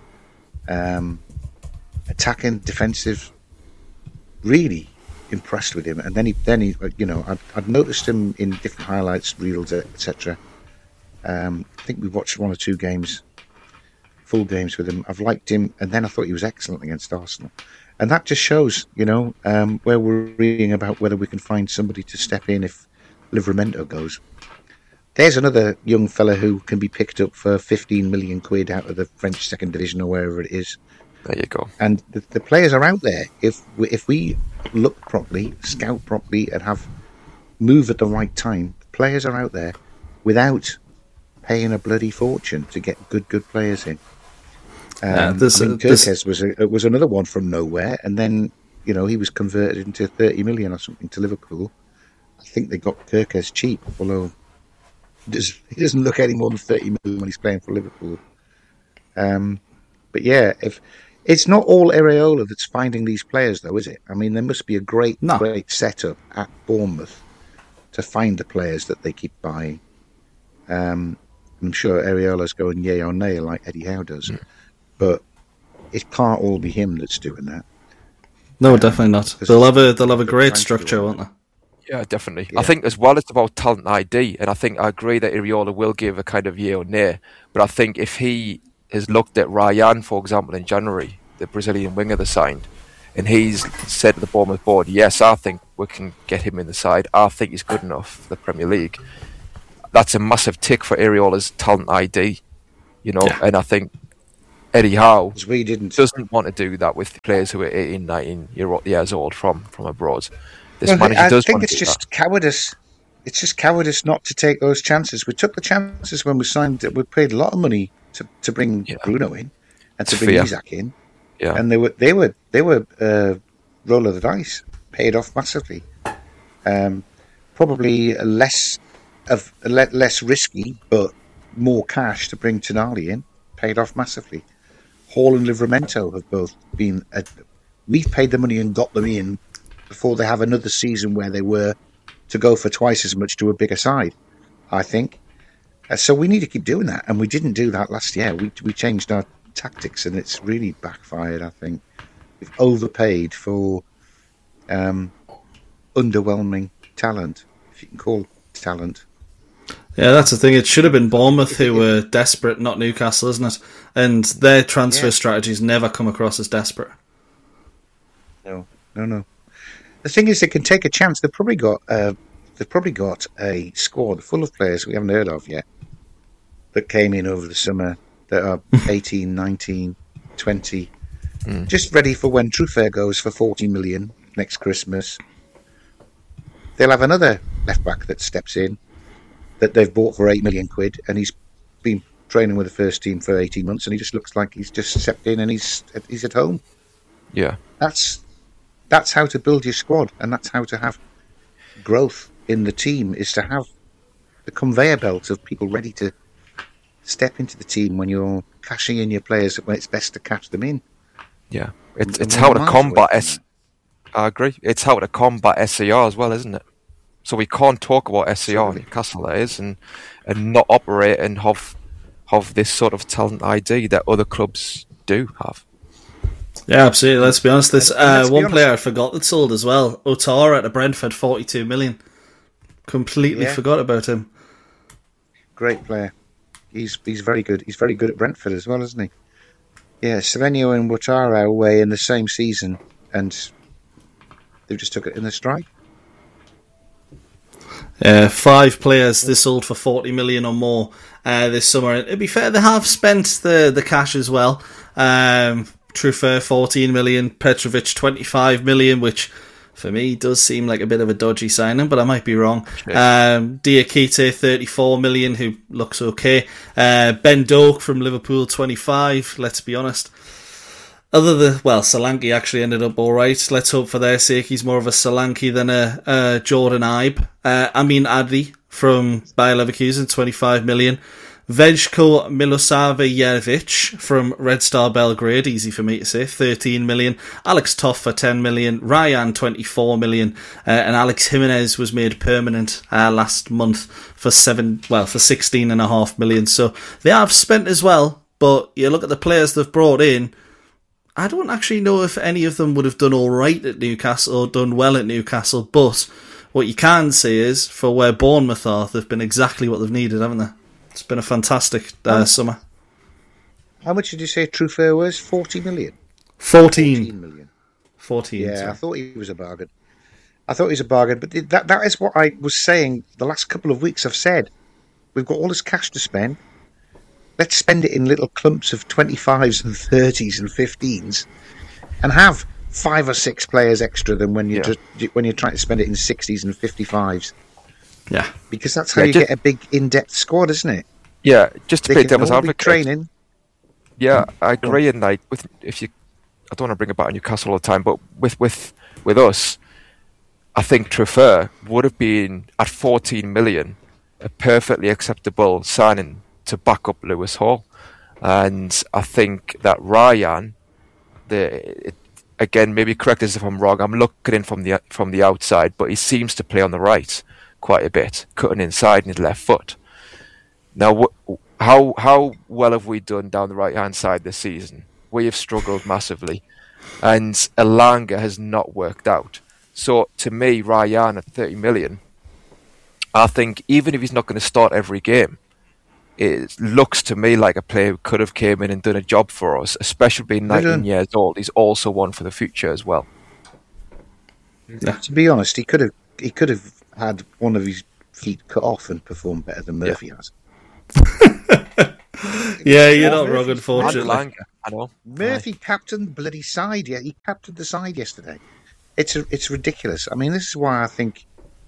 Attacking, defensive, really impressed with him. And then he I'd noticed him in different highlights, reels, etc. I think we watched 1 or 2 games, full games with him. I've liked him, and then I thought he was excellent against Arsenal. And that just shows, where we're reading about whether we can find somebody to step in if Livramento goes. There's another young fella who can be picked up for 15 million quid out of the French second division or wherever it is. There you go. And the players are out there. If we look properly, scout properly, and move at the right time, the players are out there without paying a bloody fortune to get good players in. Kerkez was another one from nowhere, and then he was converted into 30 million or something to Liverpool. I think they got Kerkez cheap, although he doesn't look any more than 30 million when he's playing for Liverpool. But yeah, if it's not all Iraola that's finding these players, though, is it? I mean, there must be a great setup at Bournemouth to find the players that they keep buying. I'm sure Iraola's going yay or nay like Eddie Howe does. But it can't all be him that's doing that. No, definitely not. They'll have a great structure, won't they? Yeah, definitely. Yeah. I think as well it's about talent ID, and I agree that Iraola will give a kind of yay or nay. But I think if he has looked at Ryan, for example, in January, the Brazilian winger they signed, and he's said to the Bournemouth board, yes, I think we can get him in the side. I think he's good enough for the Premier League. That's a massive tick for Areola's talent ID, and I think Eddie Howe doesn't want to do that with players who are 18, 19 years old from abroad. This manager does want to do that. Just cowardice. It's just cowardice not to take those chances. We took the chances when we signed. We paid a lot of money to bring Bruno in and to bring Isak in. Yeah. And they were roll of the dice, paid off massively. Probably less risky, but more cash to bring Tonali in, paid off massively. Hall and Livramento have both been. We've paid the money and got them in before they have another season where they were to go for twice as much to a bigger side, I think. So we need to keep doing that, and we didn't do that last year. We changed our tactics, and it's really backfired, I think. We've overpaid for underwhelming talent, if you can call it talent. Yeah, that's the thing. It should have been Bournemouth who were desperate, not Newcastle, isn't it? And their transfer strategies never come across as desperate. No. The thing is, they can take a chance. They've probably got a squad full of players we haven't heard of yet that came in over the summer that are 18, 19, 20, just ready for when Truffert goes for 40 million next Christmas. They'll have another left back that steps in that they've bought for 8 million quid, and he's been training with the first team for 18 months, and he just looks like he's just stepped in and he's at home. Yeah, that's how to build your squad, and that's how to have growth in the team, is to have the conveyor belt of people ready to step into the team when you're cashing in your players when it's best to cash them in. Yeah, it's how to combat I agree. It's how to combat SCR as well, isn't it? So we can't talk about SCR in Newcastle, that is, and not operate and have this sort of talent ID that other clubs do have. Yeah, absolutely. Let's be honest. This one player I forgot that sold as well. Otara at Brentford, 42 million. Completely forgot about him. Great player. He's very good. He's very good at Brentford as well, isn't he? Yeah, Semenyo and Ouattara away in the same season, and they just took it in the stride. 5 players they sold for 40 million or more this summer. And to be fair, they have spent the cash as well. Truffert 14 million, Petrovic 25 million, which for me does seem like a bit of a dodgy signing, but I might be wrong. Diakite 34 million, who looks okay. Ben Doak from Liverpool 25. Let's be honest. Solanke actually ended up alright. Let's hope for their sake he's more of a Solanke than a Jordan Ibe. Amin Adli from Bayer Leverkusen, 25 million. Vejko Milosavljevic from Red Star Belgrade, easy for me to say, 13 million. Alex Toff for 10 million. Ryan, 24 million. And Alex Jimenez was made permanent last month for 16.5 million. So they have spent as well, but you look at the players they've brought in, I don't actually know if any of them would have done all right at Newcastle or done well at Newcastle, but what you can say is, for where Bournemouth are, they've been exactly what they've needed, haven't they? It's been a fantastic summer. How much did you say Truffert was? 40 million? 14 million. 14. Yeah, sorry. I thought he was a bargain. But that is what I was saying the last couple of weeks. I've said, we've got all this cash to spend. Let's spend it in little clumps of 25s and 30s and 15s, and have 5 or 6 players extra than when you're trying to spend it in 60s and 55s. Yeah, because that's how you get a big in-depth squad, isn't it? Yeah, just to play devil's advocate. Training. Yeah, I agree. And I don't want to bring it back to Newcastle all the time, but with us, I think Truffert would have been at 14 million a perfectly acceptable signing to back up Lewis Hall, and I think that Ryan, again, maybe correct us if I'm wrong. I'm looking in from the outside, but he seems to play on the right quite a bit, cutting inside in his left foot. Now, how well have we done down the right hand side this season? We have struggled massively, and Elanga has not worked out. So to me, Ryan at 30 million, I think even if he's not going to start every game, it looks to me like a player who could have came in and done a job for us, especially being 19 years old. He's also one for the future as well. Yeah. To be honest, he could have had one of his feet cut off and performed better than Murphy has. Yeah, you're not wrong, unfortunately. I know. Murphy captained the bloody side. Yeah, he captained the side yesterday. It's ridiculous. I mean, this is why I think,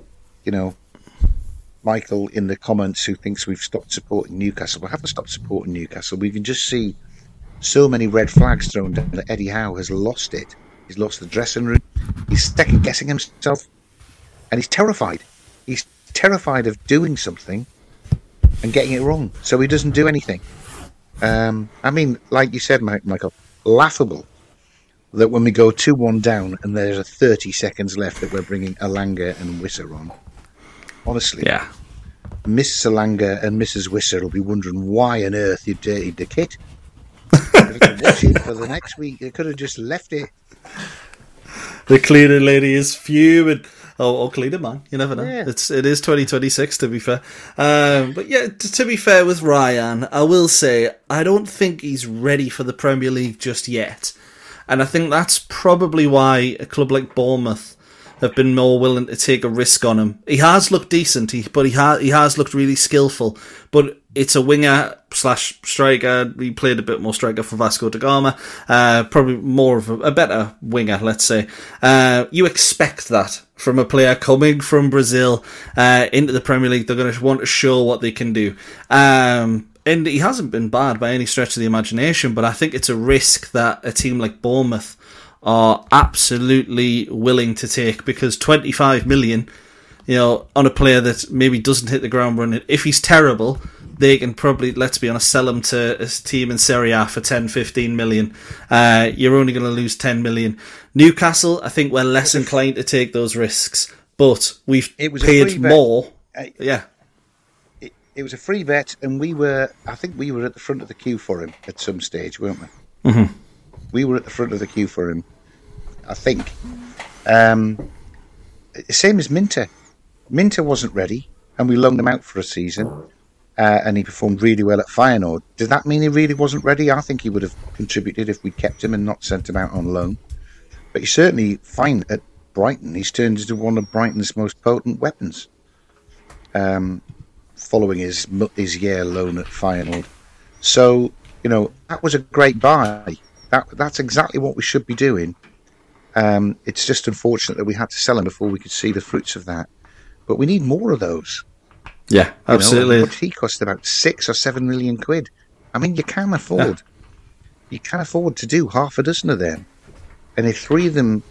Michael in the comments who thinks we've stopped supporting Newcastle. We haven't stopped supporting Newcastle. We can just see so many red flags thrown down that Eddie Howe has lost it. He's lost the dressing room. He's second guessing himself, and he's terrified. He's terrified of doing something and getting it wrong, so he doesn't do anything. I mean, like you said, Michael, laughable that when we go 2-1 down and there's 30 seconds left that we're bringing Alanga and Wisser on. Honestly, yeah. Miss Alanga and Mrs. Wisser will be wondering why on earth you dirtied the kit. Watch it for the next week. They could have just left it. The cleaner lady is fuming. Oh, cleaner man, you never know. Yeah. It is 2026, to be fair. But yeah, to be fair with Ryan, I will say I don't think he's ready for the Premier League just yet, and I think that's probably why a club like Bournemouth have been more willing to take a risk on him. He has looked decent, but he has looked really skillful. But it's a winger / striker. He played a bit more striker for Vasco da Gama. Probably more of a better winger, let's say. You expect that from a player coming from Brazil into the Premier League. They're going to want to show what they can do. And he hasn't been bad by any stretch of the imagination, but I think it's a risk that a team like Bournemouth are absolutely willing to take, because 25 million, on a player that maybe doesn't hit the ground running, if he's terrible, they can probably, let's be honest, sell him to a team in Serie A for 10, 15 million. You're only going to lose 10 million. Newcastle, I think we're less inclined to take those risks, but we've paid more. Yeah. It was a free bet, and I think we were at the front of the queue for him at some stage, weren't we? Mm-hmm. We were at the front of the queue for him, I think. Same as Minter. Minter wasn't ready, and we loaned him out for a season, and he performed really well at Feyenoord. Did that mean he really wasn't ready? I think he would have contributed if we'd kept him and not sent him out on loan. But he's certainly fine at Brighton. He's turned into one of Brighton's most potent weapons, following his year loan at Feyenoord. So, that was a great buy. That's exactly what we should be doing. It's just unfortunate that we had to sell him before we could see the fruits of that. But we need more of those. Yeah, absolutely. What did he cost? About 6 or 7 million quid. I mean, you can afford to do half a dozen of them. And if three of them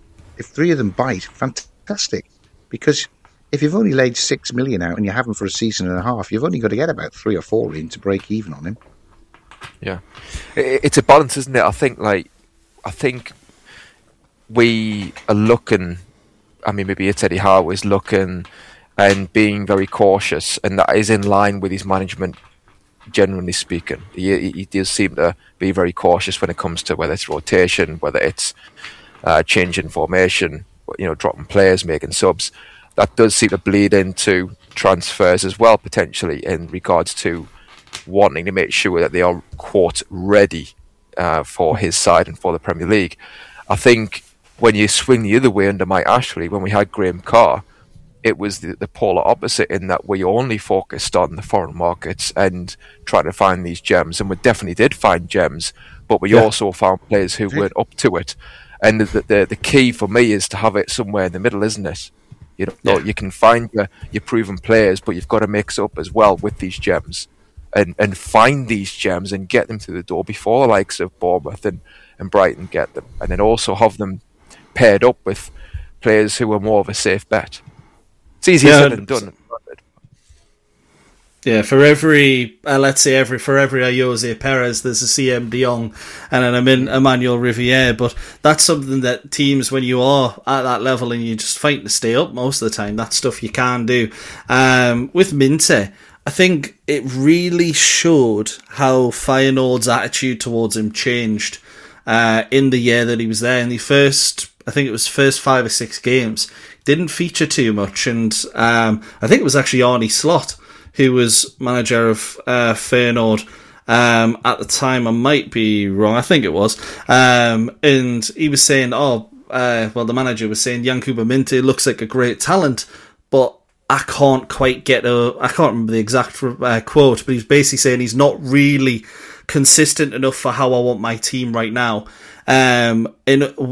bite, fantastic. Because if you've only laid 6 million out and you have them for a season and a half, you've only got to get about 3 or 4 in to break even on him. Yeah, it's a balance, isn't it? I think we are looking. I mean, maybe it's Eddie Howe is looking and being very cautious, and that is in line with his management. Generally speaking, he does seem to be very cautious when it comes to whether it's rotation, whether it's changing formation, dropping players, making subs. That does seem to bleed into transfers as well, potentially in regards to wanting to make sure that they are, quote, ready for his side and for the Premier League. I think when you swing the other way under Mike Ashley, when we had Graham Carr, it was the polar opposite, in that we only focused on the foreign markets and trying to find these gems. And we definitely did find gems, but we also found players who weren't up to it. And the key for me is to have it somewhere in the middle, isn't it? You can find your proven players, but you've got to mix up as well with these gems. And find these gems and get them through the door before the likes of Bournemouth and Brighton get them, and then also have them paired up with players who are more of a safe bet. It's easier said than done. Yeah, for every Jose Perez, there's a CM De Jong and an Emmanuel Riviere. But that's something that teams, when you are at that level and you're just fighting to stay up most of the time, that's stuff you can do. With Minte, I think it really showed how Feyenoord's attitude towards him changed in the year that he was there. In the first 5 or 6 games, didn't feature too much, and I think it was actually Arne Slot who was manager of Feyenoord. At the time, I might be wrong, I think it was. And he was saying, the manager was saying, Yankuba Minte looks like a great talent, but I can't quite I can't remember the exact quote, but he's basically saying he's not really consistent enough for how I want my team right now.